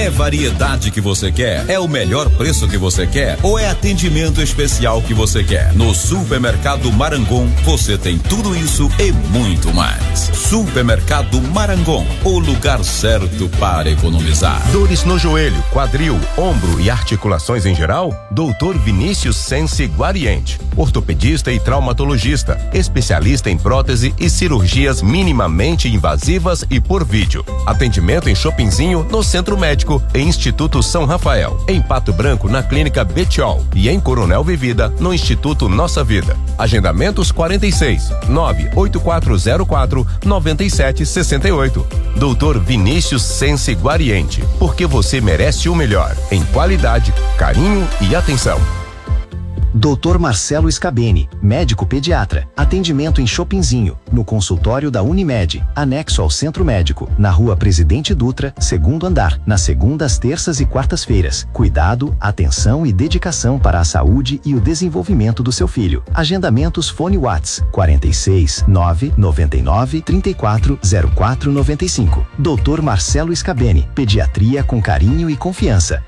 É variedade que você quer? É o melhor preço que você quer? Ou é atendimento especial que você quer? No Supermercado Marangon, você tem tudo isso e muito mais. Supermercado Marangon, o lugar certo para economizar. Dores no joelho, quadril, ombro e articulações em geral? Dr. Vinícius Sense Guariente, ortopedista e traumatologista, especialista em prótese e cirurgias minimamente invasivas e por vídeo. Atendimento em Shoppingzinho, no Centro Médico, em Instituto São Rafael, em Pato Branco, na Clínica Betiol e em Coronel Vivida, no Instituto Nossa Vida. Agendamentos 46 98404 9768. Dr. Vinícius Sense Guariente, porque você merece o melhor em qualidade, carinho e atenção. Dr. Marcelo Scabeni, médico pediatra. Atendimento em Shoppingzinho, no consultório da Unimed, anexo ao Centro Médico, na Rua Presidente Dutra, segundo andar, nas segundas, terças e quartas-feiras. Cuidado, atenção e dedicação para a saúde e o desenvolvimento do seu filho. Agendamentos fone Whats 46 999 34 04 95. Dr. Marcelo Scabeni, pediatria com carinho e confiança.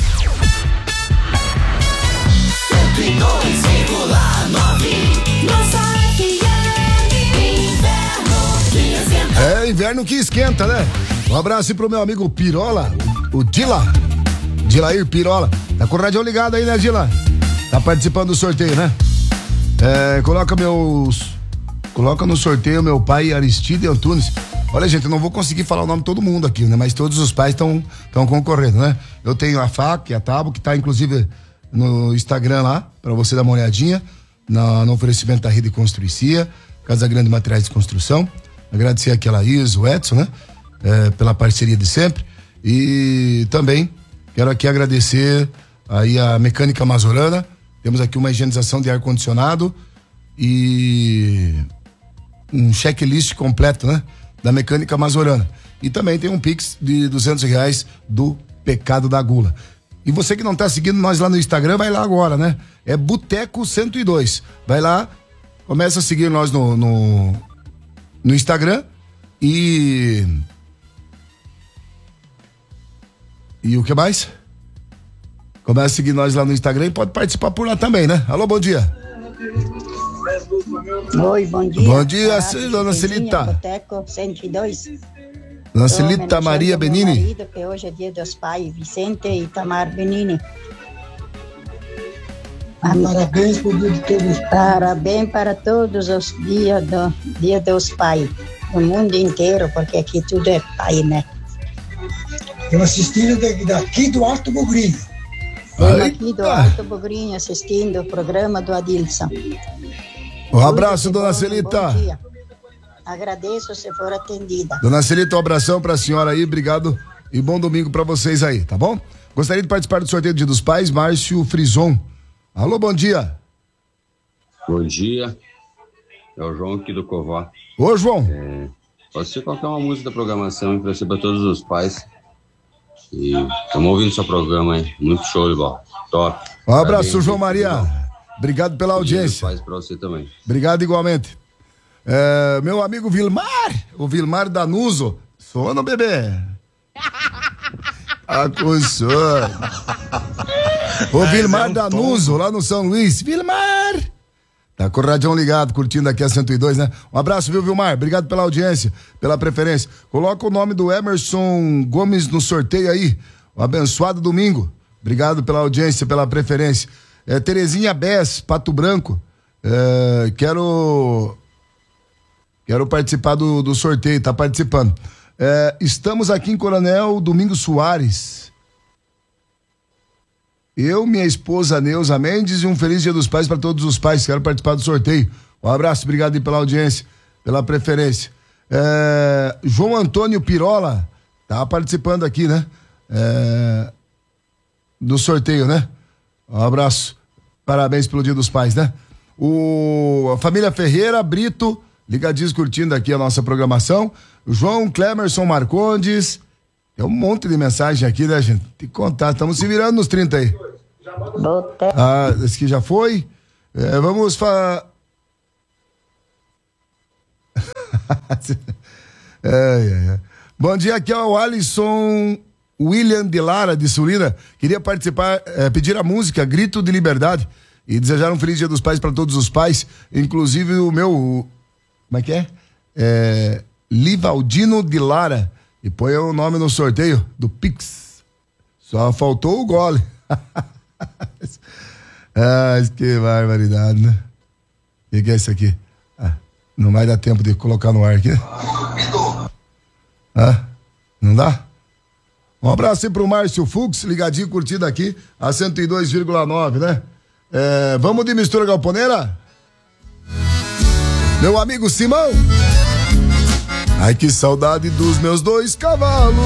102,9 Nossa FM, inverno. É inverno que esquenta, né? Um abraço pro meu amigo Pirola, o Dilair Pirola. Tá com o rádio ligado aí, né, Dila? Tá participando do sorteio, né? Coloca no sorteio meu pai Aristide Antunes. Olha, gente, eu não vou conseguir falar o nome de todo mundo aqui, né? Mas todos os pais estão concorrendo, né? Eu tenho a Fac e a Tabo, que tá inclusive no Instagram lá, pra você dar uma olhadinha, no oferecimento da Rede Construicia, Casa Grande Materiais de Construção. Agradecer aqui a Laís, o Edson, né? Pela parceria de sempre. E também quero aqui agradecer aí a Mecânica Mazorana. Temos aqui uma higienização de ar-condicionado e um checklist completo, né? Da Mecânica Mazorana. E também tem um Pix de R$200 do Pecado da Gula. E você que não tá seguindo nós lá no Instagram, vai lá agora, né? É Boteco 102. Vai lá, começa a seguir nós no Instagram e o que mais? Começa a seguir nós lá no Instagram e pode participar por lá também, né? Alô, bom dia. Oi, bom dia. Bom dia, dona Celita. Boteco 102. Dona Celita Maria Benini. Meu marido, que hoje é dia dos pais, Vicente e Tamar Benini. Parabéns por dia de todos. Parabéns para todos os dias do Dia dos Pais, no mundo inteiro, porque aqui tudo é pai, né? Eu assisti daqui do Alto Bugrinho. Eu aqui do Alto Bugrinho assistindo o programa do Adilson. Um abraço, dona Celita. Bom dia. Agradeço se for atendida. Dona Celita, um abração pra senhora aí, obrigado e bom domingo pra vocês aí, tá bom? Gostaria de participar do sorteio do Dia dos Pais, Márcio Frison. Alô, bom dia. Bom dia, é o João aqui do Covó. Ô, João. Pode ser qualquer uma música da programação para todos os pais. E estamos ouvindo seu programa aí, muito show de bola, top. Um abraço, João Maria. Obrigado pela audiência. Paz pra você também. Obrigado igualmente. Meu amigo Vilmar, o Vilmar Danuso. Sono, bebê. Acusou. O Vilmar Danuso, lá no São Luís. Vilmar! Tá com o radião ligado, curtindo aqui a 102, né? Um abraço, viu, Vilmar? Obrigado pela audiência, pela preferência. Coloca o nome do Emerson Gomes no sorteio aí. Um abençoado domingo. Obrigado pela audiência, pela preferência. Terezinha Bess, Pato Branco. Quero participar do sorteio, tá participando. Estamos aqui em Coronel Domingos Soares. Eu, minha esposa Neuza Mendes e um feliz Dia dos Pais para todos os pais. Quero participar do sorteio. Um abraço, obrigado aí pela audiência, pela preferência. João Antônio Pirola tá participando aqui, né? Do sorteio, né? Um abraço. Parabéns pelo Dia dos Pais, né? A família Ferreira Brito, ligadinhos curtindo aqui a nossa programação. O João Clemerson Marcondes. Tem um monte de mensagem aqui, né, gente? Tem que contar, estamos se virando nos 30 aí. Esse aqui já foi. Vamos falar. Bom dia, aqui é o Alisson William de Lara, de Sulina, queria participar, pedir a música Grito de Liberdade e desejar um feliz Dia dos Pais para todos os pais, inclusive o meu, como é que é? Livaldino de Lara, e põe o nome no sorteio do Pix. Só faltou o gole. Que barbaridade, né? O que é isso aqui? Não vai dar tempo de colocar no ar aqui. Não dá? Um abraço aí pro Márcio Fux, ligadinho, curtido aqui, a 102,9, né? Vamos de mistura galponeira? Meu amigo Simão. Ai, que saudade dos meus 2 cavalos.